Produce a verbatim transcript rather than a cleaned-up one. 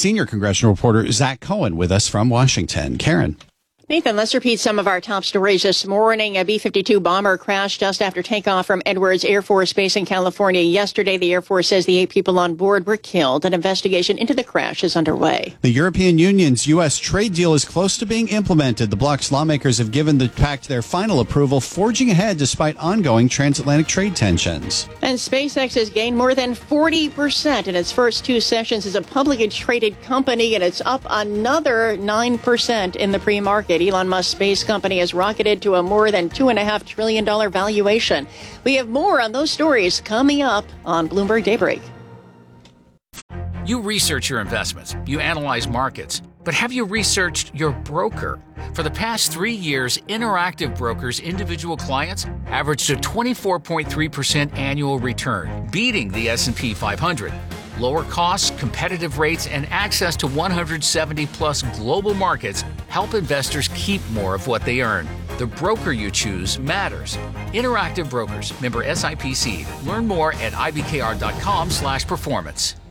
senior congressional reporter Zach Cohen with us from Washington. Karen. Nathan, let's repeat some of our top stories this morning. A B fifty-two bomber crashed just after takeoff from Edwards Air Force Base in California yesterday. The Air Force says the eight people on board were killed. An investigation into the crash is underway. The European Union's U S trade deal is close to being implemented. The bloc's lawmakers have given the pact their final approval, forging ahead despite ongoing transatlantic trade tensions. And SpaceX has gained more than forty percent in its first two sessions as a publicly traded company, and it's up another nine percent in the pre-market. Elon Musk's space company has rocketed to a more than two point five trillion dollars valuation. We have more on those stories coming up on Bloomberg Daybreak. You research your investments, you analyze markets, but have you researched your broker? For the past three years, Interactive Brokers' individual clients averaged a twenty-four point three percent annual return, beating the S and P five hundred. Lower costs, competitive rates, and access to one hundred seventy plus global markets help investors keep more of what they earn. The broker you choose matters. Interactive Brokers, member S I P C. Learn more at I B K R dot com slash performance.